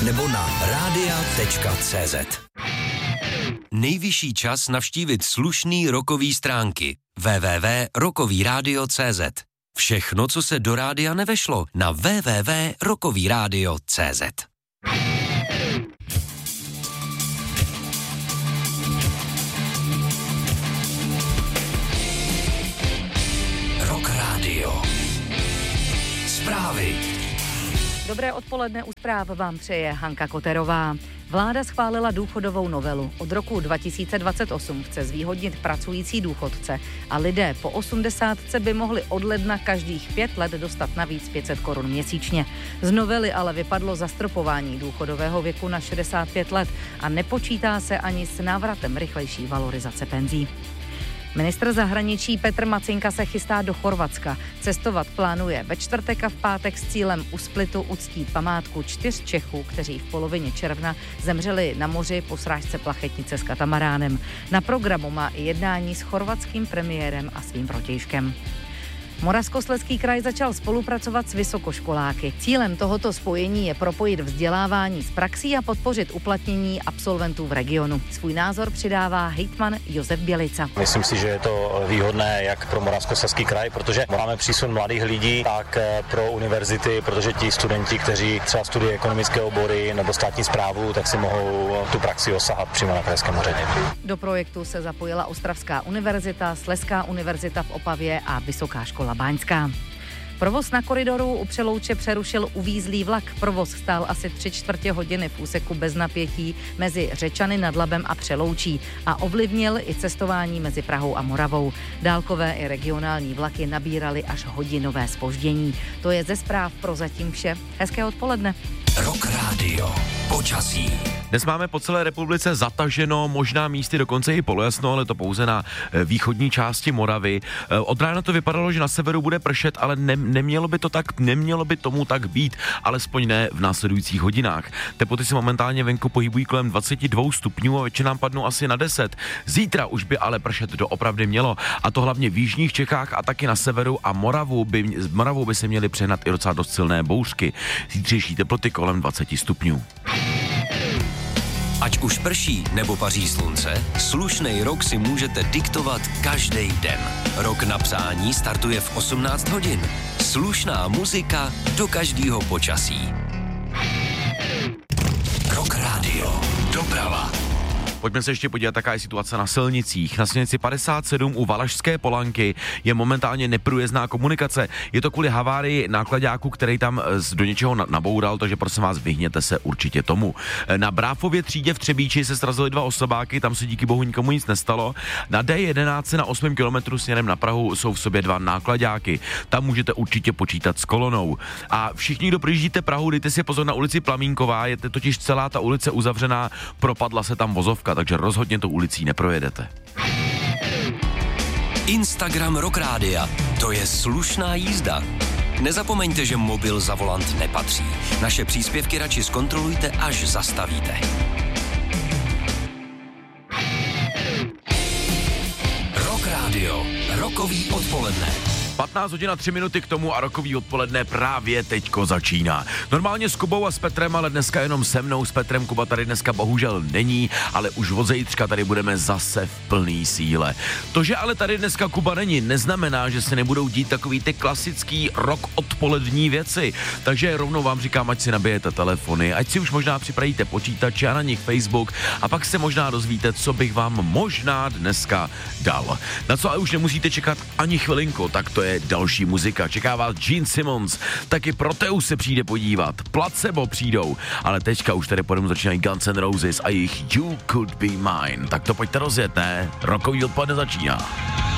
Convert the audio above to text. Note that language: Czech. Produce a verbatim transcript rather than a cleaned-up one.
nebo na rádia tečka cé zet. Nejvyšší čas navštívit slušný rockový stránky w w w tečka rockový rádio tečka cé zet. Všechno, co se do rádia nevešlo, na w w w tečka rockový rádio tečka cé zet. Rock Radio. Zprávy. Dobré odpoledne, u zpráv vám přeje Hanka Koterová. Vláda schválila důchodovou novelu. Od roku dva tisíce dvacet osm chce zvýhodnit pracující důchodce a lidé po osmdesátce by mohli od ledna každých pět let dostat navíc pět set korun měsíčně. Z novely ale vypadlo zastropování důchodového věku na šedesát pět let a nepočítá se ani s návratem rychlejší valorizace penzí. Ministr zahraničí Petr Macinka se chystá do Chorvatska. Cestovat plánuje ve čtvrtek a v pátek s cílem u Splitu uctít památku čtyř Čechů, kteří v polovině června zemřeli na moři po srážce plachetnice s katamaránem. Na programu má i jednání s chorvatským premiérem a svým protějškem. Moravskoslezský kraj začal spolupracovat s vysokoškoláky. Cílem tohoto spojení je propojit vzdělávání s praxí a podpořit uplatnění absolventů v regionu. Svůj názor přidává hejtman Josef Bělica. Myslím si, že je to výhodné jak pro Moravskoslezský kraj, protože máme přísun mladých lidí, tak pro univerzity, protože ti studenti, kteří třeba studují ekonomické obory nebo státní správu, tak si mohou tu praxi osahat přímo na krajském úřadě. Do projektu se zapojila Ostravská univerzita, Slezská univerzita v Opavě a Vysoká škola Báňská. Provoz na koridoru u Přelouče přerušil uvízlý vlak. Provoz stál asi tři čtvrtě hodiny v úseku bez napětí mezi Řečany nad Labem a Přeloučí a ovlivnil i cestování mezi Prahou a Moravou. Dálkové i regionální vlaky nabíraly až hodinové zpoždění. To je ze zpráv prozatím vše. Hezké odpoledne. Rock Radio. Počasí. Dnes máme po celé republice zataženo, možná místy dokonce i polojasno, ale to pouze na východní části Moravy. Od rána to vypadalo, že na severu bude pršet, ale ne, nemělo by to tak, nemělo by tomu tak být, alespoň ne v následujících hodinách. Teploty se momentálně venku pohybují kolem dvacet dva stupňů a většinám padnou asi na deset. Zítra už by ale pršet doopravdy mělo, a to hlavně v jižních Čechách a taky na severu, a Moravu by, Moravou by se měly přehnat i docela dost silné bouřky. Zítřejší teploty kolem dvacet stupňů. Ať už prší nebo paří slunce, slušnej rok si můžete diktovat každý den. Rok na přání startuje v osmnáct hodin. Slušná muzika do každého počasí. Rock Radio. Doprava. Pojďme se ještě podívat, jaká je situace na silnicích. Na silnici padesát sedm u Valašské Polanky je momentálně neprůjezdná komunikace. Je to kvůli havárii náklaďáku, který tam do něčeho naboural, takže prosím vás, vyhněte se určitě tomu. Na Bráfově třídě v Třebíči se srazily dva osobáky, tam se díky bohu nikomu nic nestalo. Na D jedenáct na osmém kilometru směrem na Prahu jsou v sobě dva náklaďáky. Tam můžete určitě počítat s kolonou. A všichni, kdo projíždíte Prahu, dejte si pozor na ulici Plamínková, je totiž celá ta ulice uzavřená, propadla se tam vozovka, takže rozhodně to ulicí neprojedete. Instagram Rock Rádia. To je slušná jízda. Nezapomeňte, že mobil za volant nepatří. Naše příspěvky radši zkontrolujte, až zastavíte. Rock Radio. Rockový odpoledne. patnáct hodin a tři minuty k tomu a rockový odpoledne právě teďko začíná. Normálně s Kubou a s Petrem, ale dneska jenom se mnou. S Petrem Kuba tady dneska bohužel není, ale už od zítřka tady budeme zase v plný síle. To, že ale tady dneska Kuba není, neznamená, že se nebudou dít takový ty klasický rock odpolední věci. Takže rovnou vám říkám, ať si nabijete telefony, ať si už možná připravíte počítače a na nich Facebook a pak se možná dozvíte, co bych vám možná dneska dal. Na co ale už nemusíte čekat ani chvilinku, tak to je další muzika. Čeká vás Gene Simmons, taky Proteus se přijde podívat, Placebo přijdou, ale teďka už tady podem začínají Guns N' Roses a jejich You Could Be Mine. Tak to pojďte rozjet, ne? Rockový odpoledne začíná.